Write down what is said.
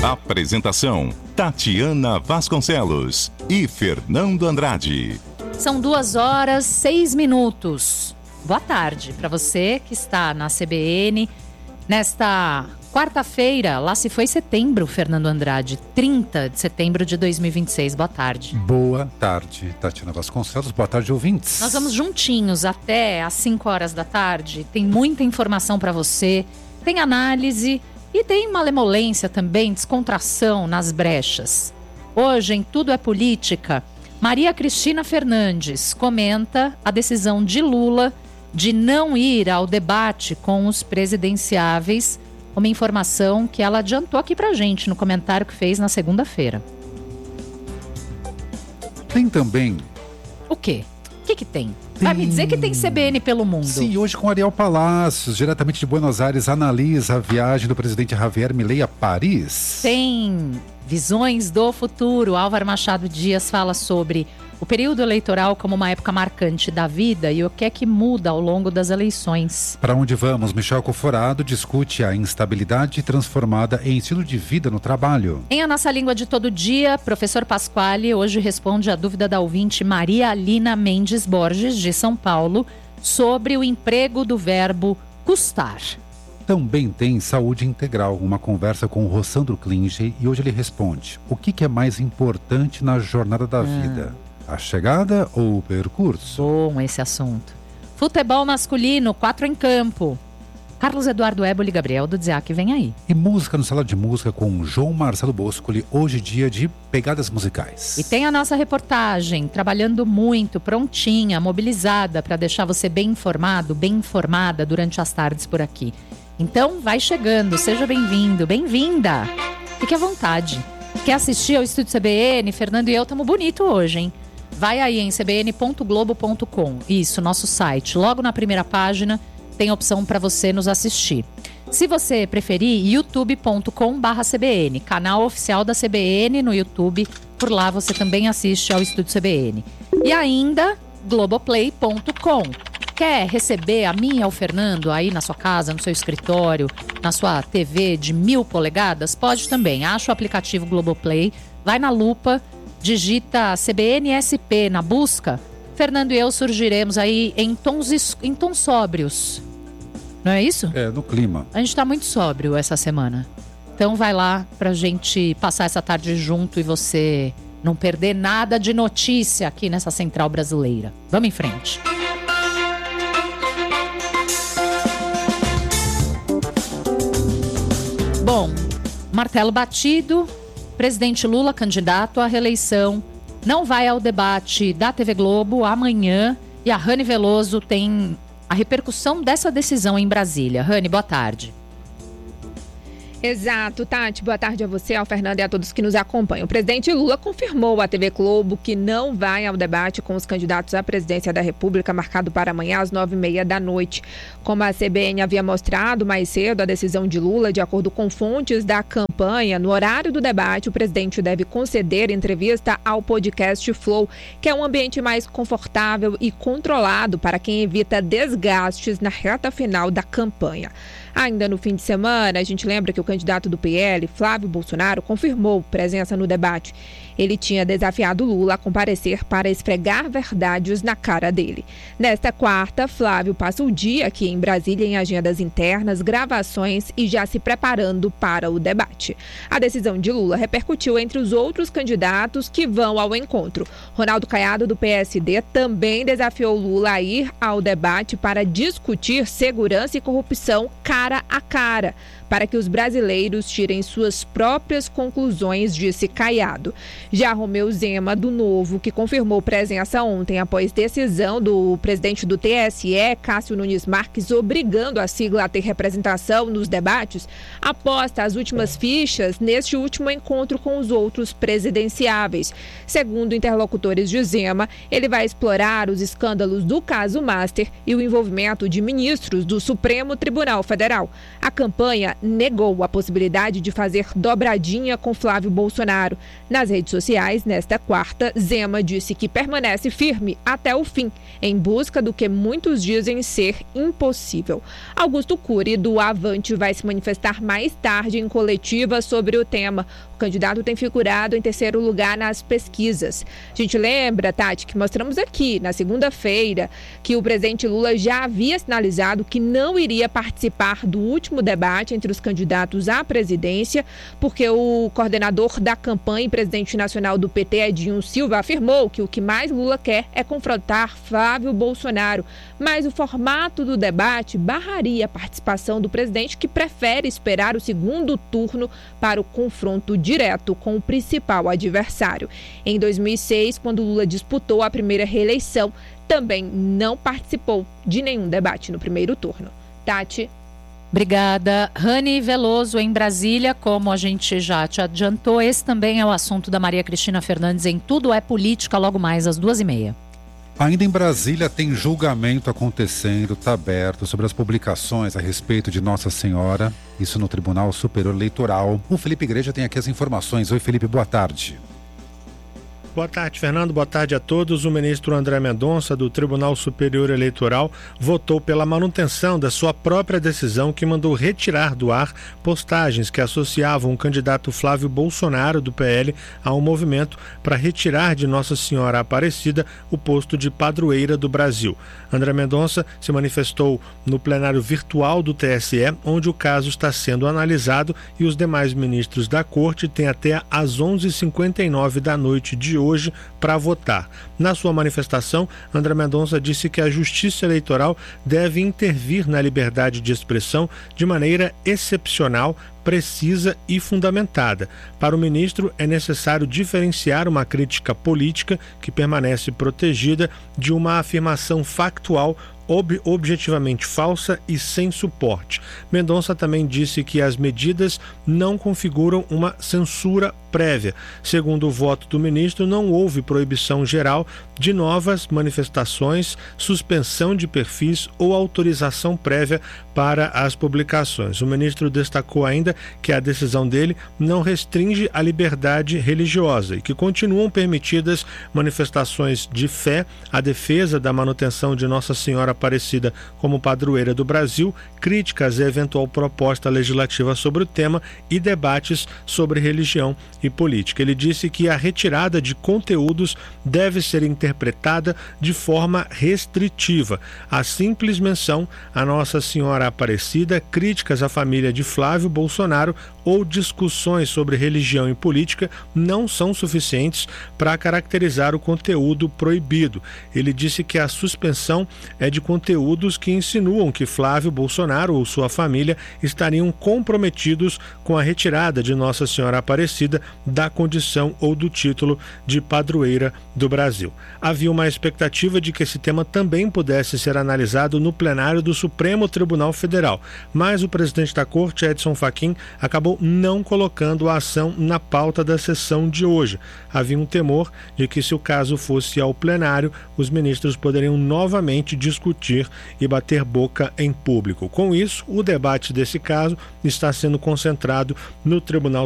Apresentação: Tatiana Vasconcelos e Fernando Andrade. São 2h06. Boa tarde para você que está na CBN. Nesta quarta-feira, lá se foi setembro, Fernando Andrade, 30 de setembro de 2026. Boa tarde. Boa tarde, Tatiana Vasconcelos. Boa tarde, ouvintes. Nós vamos juntinhos até às 5 horas da tarde. Tem muita informação para você, tem análise e tem malemolência também, descontração nas brechas. Hoje, em Tudo é Política, Maria Cristina Fernandes comenta a decisão de Lula de não ir ao debate com os presidenciáveis, uma informação que ela adiantou aqui pra gente no comentário que fez na segunda-feira. Tem também... O quê? O que tem? Vai me dizer que tem CBN pelo mundo. Sim, hoje com Ariel Palacios, diretamente de Buenos Aires, analisa a viagem do presidente Javier Milei a Paris. Tem visões do futuro. Álvaro Machado Dias fala sobre o período eleitoral como uma época marcante da vida e o que é que muda ao longo das eleições. Para onde vamos? Michel Coforado discute a instabilidade transformada em estilo de vida no trabalho. Em A Nossa Língua de Todo Dia, professor Pasquale hoje responde a dúvida da ouvinte Maria Alina Mendes Borges, de São Paulo, sobre o emprego do verbo custar. Também tem Saúde Integral, uma conversa com o Rossandro Klinger, e hoje ele responde: o que é mais importante na jornada da vida? A chegada ou o percurso? Bom esse assunto. Futebol masculino, 4 em campo. Carlos Eduardo Éboli e Gabriel do Dziac vem aí. E música no Sala de Música com João Marcelo Boscoli, hoje dia de pegadas musicais. E tem a nossa reportagem, trabalhando muito, prontinha, mobilizada para deixar você bem informado, bem informada durante as tardes por aqui. Então vai chegando, seja bem-vindo, bem-vinda. Fique à vontade. Quer assistir ao Estúdio CBN? Fernando e eu estamos bonito hoje, hein? Vai aí em cbn.globo.com, isso, nosso site. Logo na primeira página tem opção para você nos assistir. Se você preferir, youtube.com/CBN, canal oficial da CBN no YouTube. Por lá você também assiste ao Estúdio CBN. E ainda, globoplay.com. Quer receber a mim e ao Fernando aí na sua casa, no seu escritório, na sua TV de 1000 polegadas? Pode também. Acha o aplicativo Globoplay, vai na lupa, digita CBN-SP na busca. Fernando e eu surgiremos aí em tons sóbrios. Não é isso? É, no clima. A gente tá muito sóbrio essa semana. Então vai lá pra gente passar essa tarde junto e você não perder nada de notícia aqui nessa Central Brasileira. Vamos em frente. Bom, martelo batido, presidente Lula, candidato à reeleição, não vai ao debate da TV Globo amanhã e a Rani Veloso tem a repercussão dessa decisão em Brasília. Rani, boa tarde. Exato, Tati. Boa tarde a você, ao Fernando e a todos que nos acompanham. O presidente Lula confirmou à TV Globo que não vai ao debate com os candidatos à presidência da República, marcado para amanhã às 9h30 da noite. Como a CBN havia mostrado mais cedo, a decisão de Lula, de acordo com fontes da campanha, no horário do debate, o presidente deve conceder entrevista ao podcast Flow, que é um ambiente mais confortável e controlado para quem evita desgastes na reta final da campanha. Ainda no fim de semana, a gente lembra que o candidato do PL, Flávio Bolsonaro, confirmou presença no debate. Ele tinha desafiado Lula a comparecer para esfregar verdades na cara dele. Nesta quarta, Flávio passa o dia aqui em Brasília em agendas internas, gravações e já se preparando para o debate. A decisão de Lula repercutiu entre os outros candidatos que vão ao encontro. Ronaldo Caiado, do PSD, também desafiou Lula a ir ao debate para discutir segurança e corrupção cara a cara, para que os brasileiros tirem suas próprias conclusões, disse Caiado. Já Romeu Zema, do Novo, que confirmou presença ontem após decisão do presidente do TSE, Cássio Nunes Marques, obrigando a sigla a ter representação nos debates, aposta as últimas fichas neste último encontro com os outros presidenciáveis. Segundo interlocutores de Zema, ele vai explorar os escândalos do caso Master e o envolvimento de ministros do Supremo Tribunal Federal. A campanha negou a possibilidade de fazer dobradinha com Flávio Bolsonaro. Nas redes sociais, nesta quarta, Zema disse que permanece firme até o fim, em busca do que muitos dizem ser impossível. Augusto Cury, do Avante, vai se manifestar mais tarde em coletiva sobre o tema. O candidato tem figurado em terceiro lugar nas pesquisas. A gente lembra, Tati, que mostramos aqui na segunda-feira que o presidente Lula já havia sinalizado que não iria participar do último debate entre os candidatos à presidência, porque o coordenador da campanha e presidente nacional do PT, Edinho Silva, afirmou que o que mais Lula quer é confrontar Flávio Bolsonaro. Mas o formato do debate barraria a participação do presidente, que prefere esperar o segundo turno para o confronto direto com o principal adversário. Em 2006, quando Lula disputou a primeira reeleição, também não participou de nenhum debate no primeiro turno. Tati. Obrigada. Rani Veloso, em Brasília, como a gente já te adiantou, esse também é o assunto da Maria Cristina Fernandes em Tudo é Política, logo mais às 2h30. Ainda em Brasília tem julgamento acontecendo, está aberto, sobre as publicações a respeito de Nossa Senhora, isso no Tribunal Superior Eleitoral. O Felipe Igreja tem aqui as informações. Oi, Felipe, boa tarde. Boa tarde, Fernando. Boa tarde a todos. O ministro André Mendonça, do Tribunal Superior Eleitoral, votou pela manutenção da sua própria decisão que mandou retirar do ar postagens que associavam o candidato Flávio Bolsonaro, do PL, a um movimento para retirar de Nossa Senhora Aparecida o posto de padroeira do Brasil. André Mendonça se manifestou no plenário virtual do TSE, onde o caso está sendo analisado, e os demais ministros da Corte têm até às 11h59 da noite de hoje para votar. Na sua manifestação, André Mendonça disse que a Justiça Eleitoral deve intervir na liberdade de expressão de maneira excepcional, precisa e fundamentada. Para o ministro, é necessário diferenciar uma crítica política, que permanece protegida, de uma afirmação factual objetivamente falsa e sem suporte. Mendonça também disse que as medidas não configuram uma censura prévia. Segundo o voto do ministro, não houve proibição geral de novas manifestações, suspensão de perfis ou autorização prévia para as publicações. O ministro destacou ainda que a decisão dele não restringe a liberdade religiosa e que continuam permitidas manifestações de fé, a defesa da manutenção de Nossa Senhora Aparecida como padroeira do Brasil, críticas à eventual proposta legislativa sobre o tema e debates sobre religião e política. Ele disse que a retirada de conteúdos deve ser interpretada de forma restritiva. A simples menção a Nossa Senhora Aparecida, críticas à família de Flávio Bolsonaro ou discussões sobre religião e política não são suficientes para caracterizar o conteúdo proibido. Ele disse que a suspensão é de conteúdos que insinuam que Flávio Bolsonaro ou sua família estariam comprometidos com a retirada de Nossa Senhora Aparecida da condição ou do título de padroeira do Brasil. Havia uma expectativa de que esse tema também pudesse ser analisado no plenário do Supremo Tribunal Federal, mas o presidente da Corte, Edson Fachin, acabou não colocando a ação na pauta da sessão de hoje. Havia um temor de que, se o caso fosse ao plenário, os ministros poderiam novamente discutir e bater boca em público. Com isso, o debate desse caso está sendo concentrado no Tribunal